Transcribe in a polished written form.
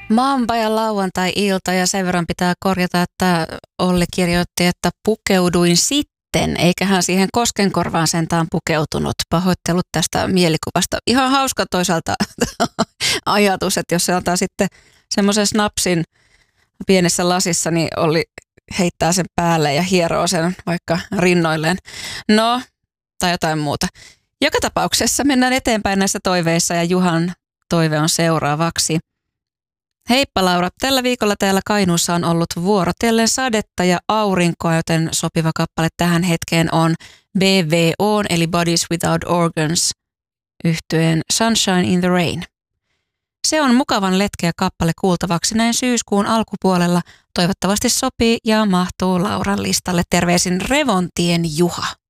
Maanpa ja lauantai-ilta ja sen verran pitää korjata, että Olli kirjoitti, että pukeuduin sitten, eikä hän siihen koskenkorvaan sentään pukeutunut. Pahoittelut tästä mielikuvasta. Ihan hauska toisaalta ajatus, että jos se antaa sitten semmoisen snapsin pienessä lasissa, niin Olli heittää sen päälle ja hieroo sen vaikka rinnoilleen. No, tai jotain muuta. Joka tapauksessa mennään eteenpäin näissä toiveissa ja Juhan toive on seuraavaksi. Heippa Laura, tällä viikolla täällä Kainuussa on ollut vuorotellen sadetta ja aurinkoa, joten sopiva kappale tähän hetkeen on BWO eli Bodies Without Organs yhtyen Sunshine in the Rain. Se on mukavan letkeä kappale kuultavaksi näin syyskuun alkupuolella. Toivottavasti sopii ja mahtuu Lauran listalle. Terveisin Revontien Juha.